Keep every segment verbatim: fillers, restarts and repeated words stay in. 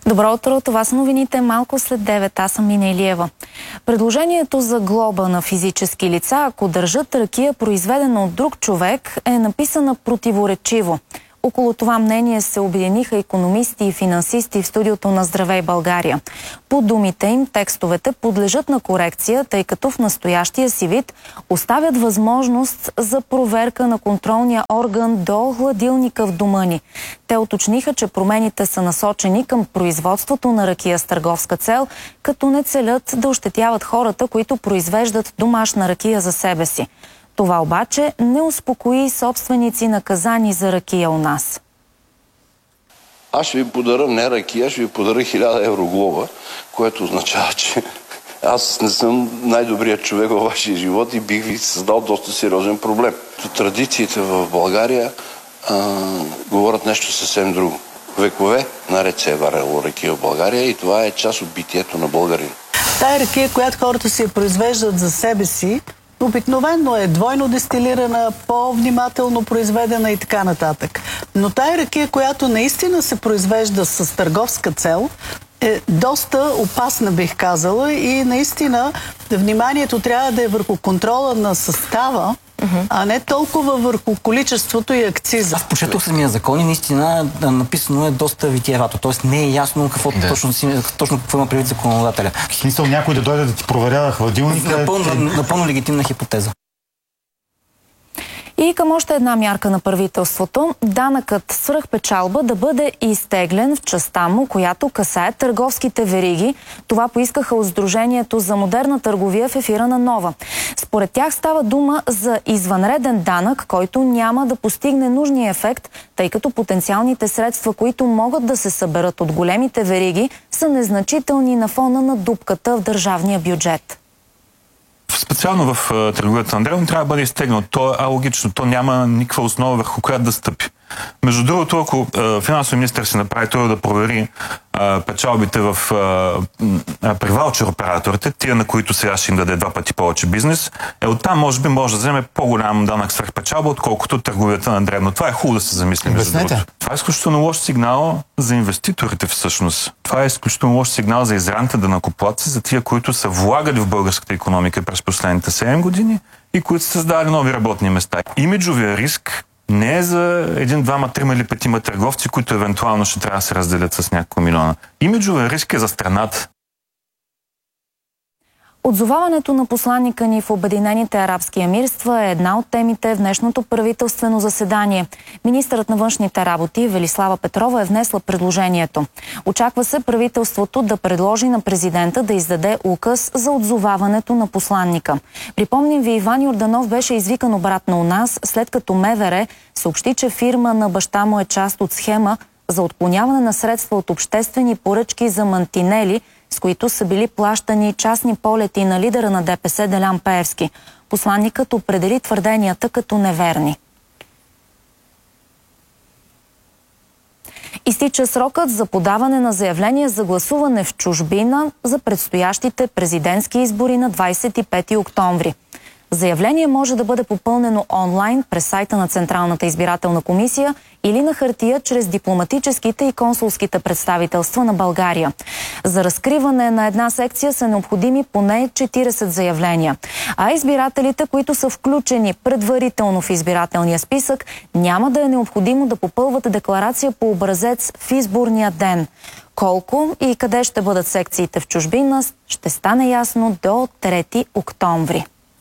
Добро утро, това са новините малко след девет. Аз съм Нина Илиева. Предложението за глоба на физически лица, ако държат ракия, произведена от друг човек, е написана противоречиво. Около това мнение се обединиха икономисти и финансисти в студиото на Здравей България. По думите им, текстовете подлежат на корекция, тъй като в настоящия си вид оставят възможност за проверка на контролния орган до хладилника в дома ни. Те уточниха, че промените са насочени към производството на ракия с търговска цел, като не целят да ощетяват хората, които произвеждат домашна ракия за себе си. Това обаче не успокои собственици наказани за ракия у нас. Аз ще ви подаря не ракия, ще ви подаря хиляда евро глоба, което означава, че аз не съм най-добрият човек във вашия живот и бих ви създал доста сериозен проблем. Традициите в България а, говорят нещо съвсем друго. Векове наред се е варело ракия в България и това е част от битието на българина. Тая ракия, която хората си я произвеждат за себе си, обикновено е двойно дестилирана, по-внимателно произведена и така нататък. Но тая ракия, която наистина се произвежда с търговска цел, е доста опасна, бих казала, и наистина вниманието трябва да е върху контрола на състава, Uh-huh. а не толкова върху количеството и акциза. Аз прочетох самия закон и наистина написано е доста витиевато. Тоест не е ясно какво да. точно, точно какво има предвид законодателя. В смисъл някой да дойде да ти проверява хладилника? Напълно, напълно легитимна хипотеза. И към още една мярка на правителството – данъкът свръхпечалба да бъде изтеглен в частта му, която касае търговските вериги. Това поискаха от Сдружението за модерна търговия в ефира на Нова. Според тях става дума за извънреден данък, който няма да постигне нужния ефект, тъй като потенциалните средства, които могат да се съберат от големите вериги, са незначителни на фона на дупката в държавния бюджет. Специално в търговията на дребно трябва да бъде изтегнато. То е алогично. То няма никаква основа, върху която да стъпи. Между другото, ако финансовия министър се направи това да провери а, печалбите в, а, при ваучер операторите, тия на които сега ще им даде два пъти повече бизнес, е оттам може би може да вземе по-голям данък свръхпечалба, отколкото търговията на дребно. Това е хубаво да се замисли. Между другото. Това е изключително лош сигнал за инвеститорите всъщност. Това е изключително лош сигнал за израните данъкоплатци, за тия, които са влагали в българската икономика през последните седем години и които са създали нови работни места. Имиджовия риск не е за един, двама, трима или петима търговци, които евентуално ще трябва да се разделят с няколко милиона. Имиджовия риск е за страната. Отзоваването на посланника ни в Обединените арабски емирства е една от темите в днешното правителствено заседание. Министърът на външните работи Велислава Петрова е внесла предложението. Очаква се правителството да предложи на президента да издаде указ за отзоваването на посланника. Припомним ви, Иван Йорданов беше извикан обратно у нас, след като МВР съобщи, че фирма на баща му е част от схема за отклоняване на средства от обществени поръчки за мантинели, с които са били плащани частни полети на лидера на ДПС Делян Пеевски. Посланникът определи твърденията като неверни. Изтича срокът за подаване на заявление за гласуване в чужбина за предстоящите президентски избори на двадесет и пети октомври. Заявление може да бъде попълнено онлайн през сайта на Централната избирателна комисия или на хартия чрез дипломатическите и консулските представителства на България. За разкриване на една секция са необходими поне четиридесет заявления. А избирателите, които са включени предварително в избирателния списък, няма да е необходимо да попълват декларация по образец в изборния ден. Колко и къде ще бъдат секциите в чужбина, ще стане ясно до трети октомври.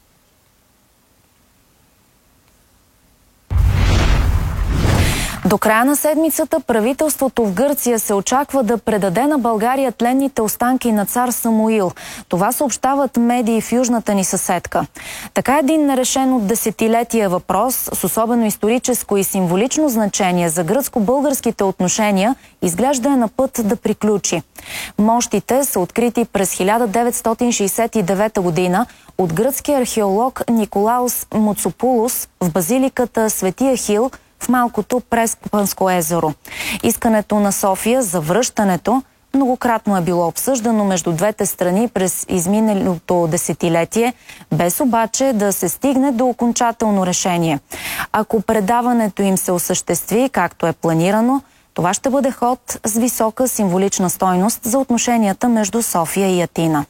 До края на седмицата правителството в Гърция се очаква да предаде на България тленните останки на цар Самуил. Това съобщават медии в южната ни съседка. Така един нерешен от десетилетия въпрос с особено историческо и символично значение за гръцко-българските отношения изглежда е на път да приключи. Мощите са открити през хиляда деветстотин шейсет и девета година от гръцкия археолог Николаус Муцопулос в базиликата Свети Ахил в малкото Прескопанско езеро. Искането на София за връщането многократно е било обсъждано между двете страни през изминалото десетилетие, без обаче да се стигне до окончателно решение. Ако предаването им се осъществи, както е планирано, Това ще бъде ход с висока символична стойност за отношенията между София и Атина.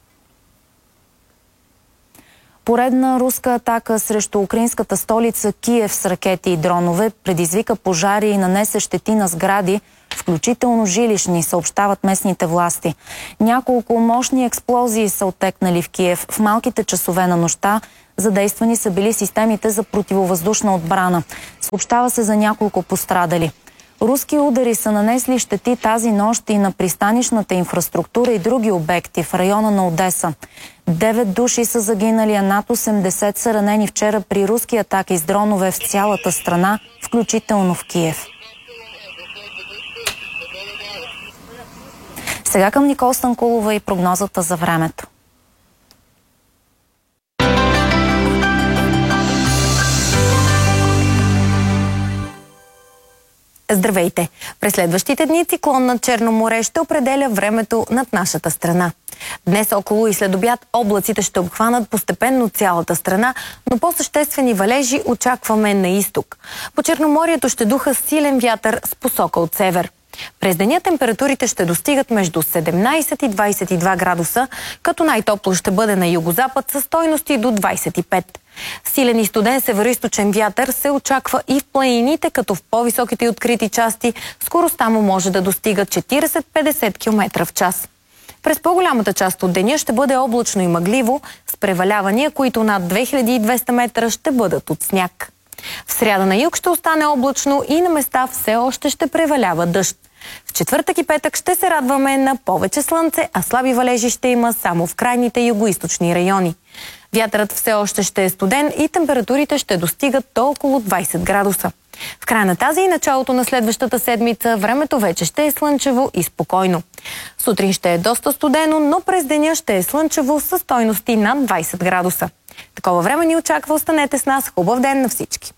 Поредна руска атака срещу украинската столица Киев с ракети и дронове предизвика пожари и нанесе щети на сгради, включително жилищни, съобщават местните власти. Няколко мощни експлозии са оттекнали в Киев. В малките часове на нощта задействани са били системите за противовъздушна отбрана. Съобщава се за няколко пострадали. Руски удари са нанесли щети тази нощ и на пристанищната инфраструктура и други обекти в района на Одеса. Девет души са загинали, а над осемдесет са ранени вчера при руски атаки с дронове в цялата страна, включително в Киев. Сега към Никол Станкулова и прогнозата за времето. Здравейте! През следващите дни циклон над Черно море ще определя времето над нашата страна. Днес около и след обяд облаците ще обхванат постепенно цялата страна, но по-съществени валежи очакваме на изток. По Черноморието ще духа силен вятър с посока от север. През деня температурите ще достигат между седемнайсет и двайсет и два градуса, като най-топло ще бъде на югозапад със стойности до двайсет и пет. Силен и студен североизточен вятър се очаква и в планините, като в по-високите и открити части скоростта му може да достига четирийсет до петдесет километра в час. През по-голямата част от деня ще бъде облачно и мъгливо, с превалявания, които над две хиляди и двеста метра ще бъдат от сняг. В сряда на юг ще остане облачно и на места все още ще превалява дъжд. В четвъртък и петък ще се радваме на повече слънце, а слаби валежи ще има само в крайните югоизточни райони. Вятърът все още ще е студен и температурите ще достигат до около двайсет градуса. В края на тази и началото на следващата седмица времето вече ще е слънчево и спокойно. Сутрин ще е доста студено, но през деня ще е слънчево със стойности над двайсет градуса. Такова време ни очаква. Останете с нас. Хубав ден на всички!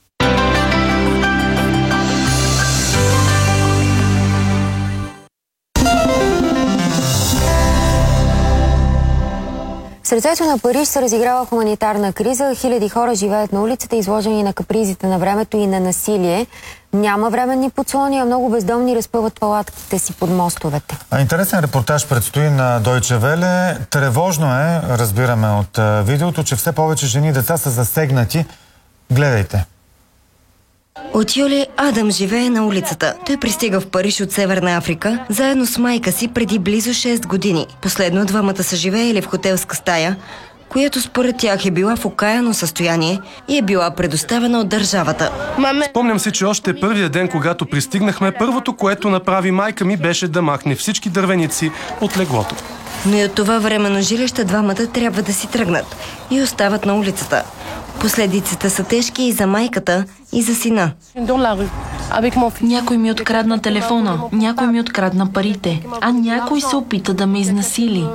В сърцето на Париж се разиграва хуманитарна криза. Хиляди хора живеят на улицата, изложени на капризите на времето и на насилие. Няма временни подслони, а много бездомни разпъват палатките си под мостовете. Интересен репортаж предстои на Deutsche Welle. Тревожно е, разбираме от видеото, че все повече жени и деца са засегнати. Гледайте. От юли Адам живее на улицата. Той пристига в Париж от Северна Африка, заедно с майка си преди близо шест години. Последно двамата са живеели в хотелска стая, която според тях е била в окаяно състояние и е била предоставена от държавата. Спомням си, че още първия ден, когато пристигнахме, първото, което направи майка ми, беше да махне всички дървеници от леглото. Но и от това временно жилище двамата трябва да си тръгнат и остават на улицата. Последиците са тежки и за майката, и за сина. Някой ми открадна телефона, някой ми открадна парите, а някой се опита да ме изнасили.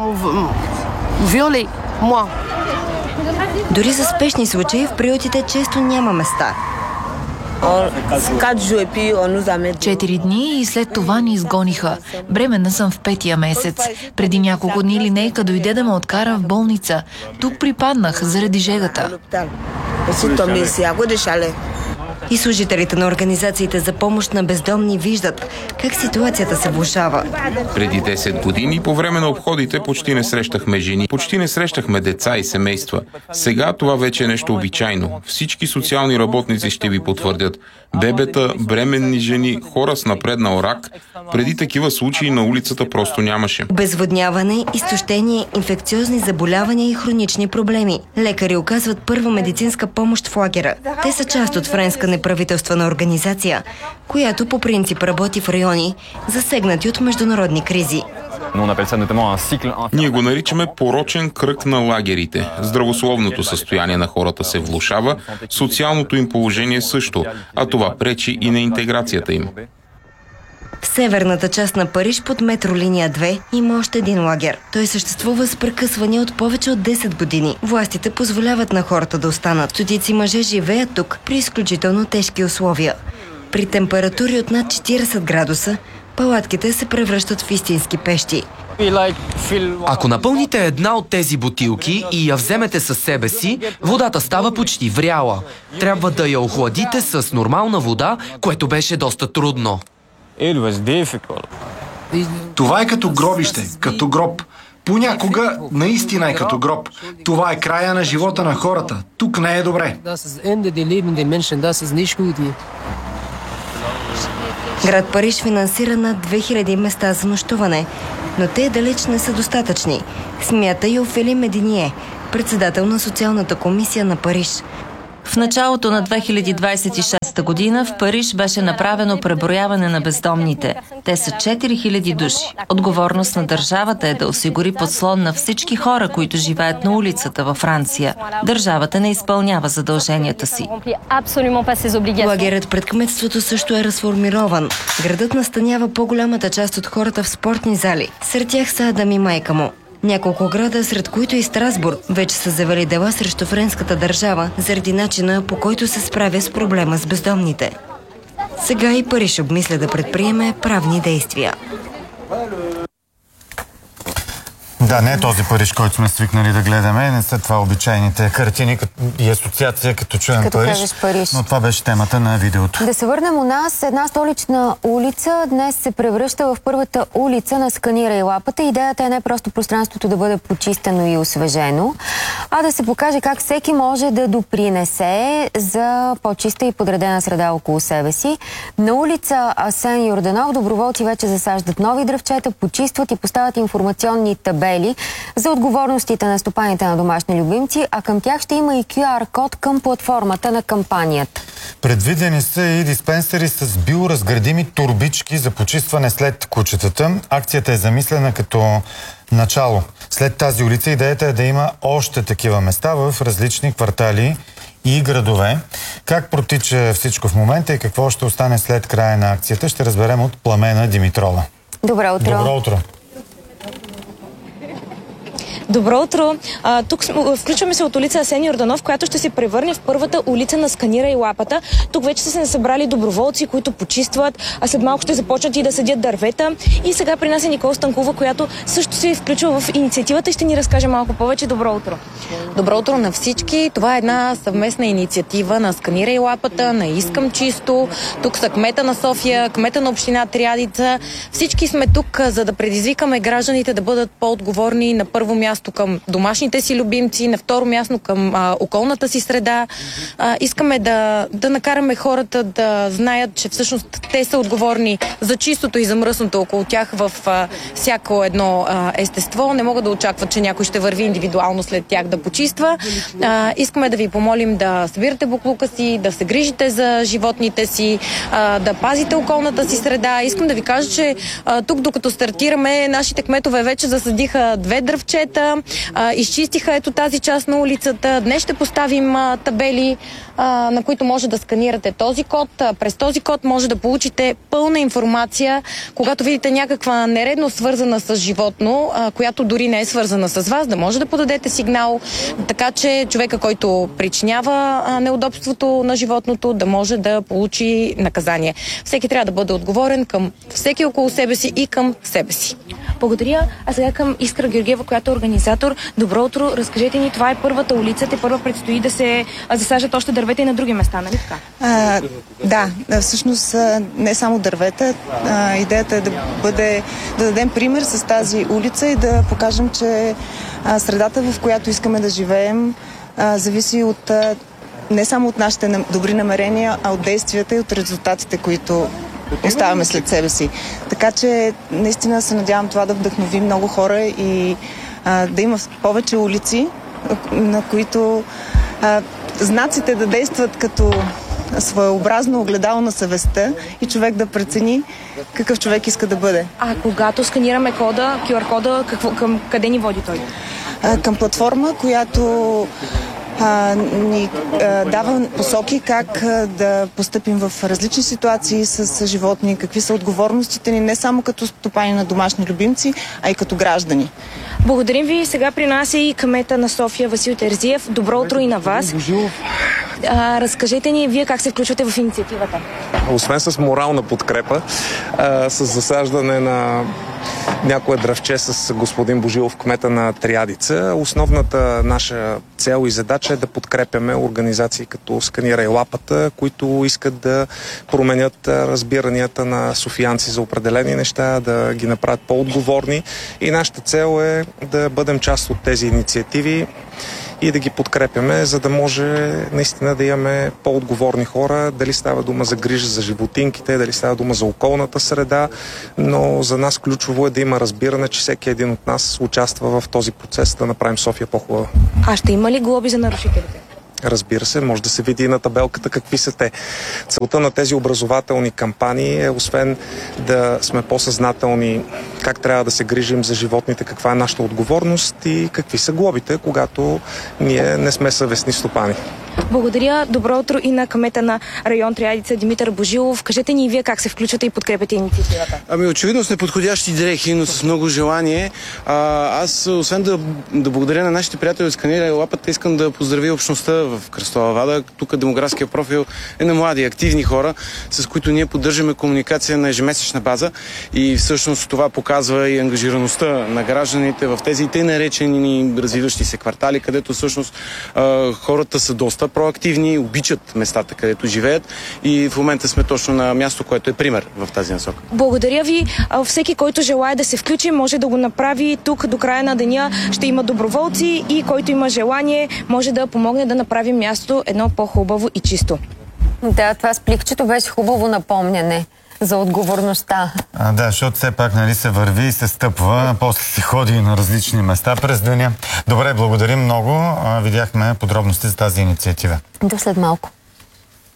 Дори за спешни случаи в приютите често няма места. Четири дни и след това ни изгониха. Бременна съм в петия месец. Преди няколко дни линейка дойде да ме откара в болница. Тук припаднах заради жегата. И служителите на организациите за помощ на бездомни виждат как ситуацията се влошава. Преди десет години по време на обходите почти не срещахме жени, почти не срещахме деца и семейства. Сега това вече е нещо обичайно. Всички социални работници ще ви потвърдят. Бебета, бременни жени, хора с напреднал рак. Преди такива случаи на улицата просто нямаше. Обезводняване, изтощение, инфекциозни заболявания и хронични проблеми. Лекари оказват първа медицинска помощ в лагера. Те са част от френска неправителствена организация, която по принцип работи в райони, засегнати от международни кризи. Ние го наричаме порочен кръг на лагерите. Здравословното състояние на хората се влошава, социалното им положение също, а това пречи и на интеграцията им. В северната част на Париж под метролиния две има още един лагер. Той съществува с прекъсвания от повече от десет години. Властите позволяват на хората да останат. Стотици мъже живеят тук при изключително тежки условия. При температури от над четирийсет градуса палатките се превръщат в истински пещи. Ако напълните една от тези бутилки и я вземете със себе си, водата става почти вряла. Трябва да я охладите с нормална вода, което беше доста трудно. Това е като гробище, като гроб. Понякога наистина е като гроб. Това е края на живота на хората. Тук не е добре. Град Париж финансира над две хиляди места за нощуване, но те далеч не са достатъчни, смята и Офели Мединие, председател на социалната комисия на Париж. В началото на две хиляди двадесет и шеста година в Париж беше направено преброяване на бездомните. Те са четири хиляди души. Отговорност на държавата е да осигури подслон на всички хора, които живеят на улицата във Франция. Държавата не изпълнява задълженията си. Лагерът пред кметството също е разформирован. Градът настанява по-голямата част от хората в спортни зали. Сред тях са Адам и майка му. Няколко града, сред които и Страсбург, вече са завели дела срещу френската държава заради начина, по който се справя с проблема с бездомните. Сега и Париж обмисля да предприеме правни действия. Да, не е този Париж, който сме свикнали да гледаме, не са това обичайните картини и асоциация, като чуем като Париж, Париж, но това беше темата на видеото. Да се върнем у нас. Една столична улица днес се превръща в първата улица на Сканирай лапата. Идеята е не просто пространството да бъде почистено и освежено, а да се покаже как всеки може да допринесе за по-чиста и подредена среда около себе си. На улица Асен Йорданов доброволци вече засаждат нови дръвчета, почистват и поставят информационни табели за отговорностите на стопаните на домашни любимци, а към тях ще има и кю ар код към платформата на кампанията. Предвидени са и диспенсери с биоразградими турбички за почистване след кучетата. Акцията е замислена като начало. След тази улица идеята е да има още такива места в различни квартали и градове. Как протича всичко в момента и какво ще остане след края на акцията, ще разберем от Пламена Димитрова. Добро утро. Добро утро. Добро утро! А, тук включваме се от улица Асен Йорданов, която ще се превърне в първата улица на Сканирай лапата. Тук вече са се събрали доброволци, които почистват, а след малко ще започнат и да съдят дървета. И сега при нас е Никола Станкова, която също се включва в инициативата и ще ни разкаже малко повече. Добро утро! Добро утро на всички! Това е една съвместна инициатива на Сканирай лапата, на Искам чисто. Тук са кмета на София, кмета на община Триадица. Всички сме тук, за да предизвикаме гражданите да бъдат по-отговорни на първо място към домашните си любимци, на второ място към а, околната си среда. А, искаме да, да накараме хората да знаят, че всъщност те са отговорни за чистото и за мръсното около тях в а, всяко едно а, естество. Не могат да очакват, че някой ще върви индивидуално след тях да почиства. А, искаме да ви помолим да събирате буклука си, да се грижите за животните си, а, да пазите околната си среда. Искам да ви кажа, че а, тук докато стартираме, нашите кметове вече засадиха две дръвчета, а, изчистиха ето тази част на улицата. Днес ще поставим а, табели, а, на които може да сканирате този код. А, през този код може да получите пълна информация, когато видите някаква нередност свързана с животно, а, която дори не е свързана с вас, да може да подадете сигнал, така че човека, който причинява а, неудобството на животното, да може да получи наказание. Всеки трябва да бъде отговорен към всеки около себе си и към себе си. Благодаря. А сега към Искра Георгиева, която е организатор. Добро утро. Разкажете ни, това е първата улица. Те първа предстои да се засажат още дървета и на други места, нали така? А, да, всъщност не само дървета. А, идеята е да бъде, да дадем пример с тази улица и да покажем, че а, средата, в която искаме да живеем, а, зависи от а, не само от нашите добри намерения, а от действията и от резултатите, които оставяме след себе си. Така че наистина се надявам това да вдъхнови много хора и а, да има повече улици, на които а, знаците да действат като своеобразно огледало на съвестта и човек да прецени какъв човек иска да бъде. А когато сканираме кода, кю ар кода, какво, към къде ни води той? А, към платформа, която А, ни а, дава посоки как а, да постъпим в различни ситуации с, с животни, какви са отговорностите ни, не само като стопани на домашни любимци, а и като граждани. Благодарим ви. Сега при нас е и кмета на София Васил Терзиев. Добро утро и на вас. А, разкажете ни вие как се включвате в инициативата. Освен с морална подкрепа, а, с засаждане на някое дръвче с господин Божилов, кмета на Триадица, основната наша цел и задача е да подкрепяме организации като Сканирай лапата, които искат да променят разбиранията на софиянци за определени неща, да ги направят по-отговорни, и нашата цел е да бъдем част от тези инициативи и да ги подкрепяме, за да може наистина да имаме по-отговорни хора, дали става дума за грижа за животинките, дали става дума за околната среда, но за нас ключово е да има разбиране, че всеки един от нас участва в този процес да направим София по-хубава. А ще има ли глоби за нарушителите? Разбира се, може да се види и на табелката какви са те. Целта на тези образователни кампании е, освен да сме по-съзнателни как трябва да се грижим за животните, каква е нашата отговорност и какви са глобите, когато ние не сме съвестни стопани. Благодаря. Добро утро и на кмета на район Триадица Димитър Божилов. Кажете ни и вие как се включвате и подкрепяте инициативата. Ами очевидно с неподходящи дрехи, но с много желание. А, аз, освен да, да благодаря на нашите приятели от Сканирай лапата, искам да поздравя общността в Кръстова Вада. Тук демографския профил е на млади, активни хора, с които ние поддържаме комуникация на ежемесечна база, и всъщност това показва и ангажираността на гражданите в тези тъй наречени развиващи се квартали, където всъщност а, хората са доста проактивни, обичат местата, където живеят, и в момента сме точно на място, което е пример в тази насока. Благодаря ви. Всеки, който желая да се включи, може да го направи. Тук до края на деня ще има доброволци, и който има желание, може да помогне да направи място едно по-хубаво и чисто. Да, това с пликчето беше хубаво напомняне за отговорността. А, да, защото все пак, нали, се върви и се стъпва, после си ходи на различни места през деня. Добре, благодарим много. А, видяхме подробности за тази инициатива. До след малко.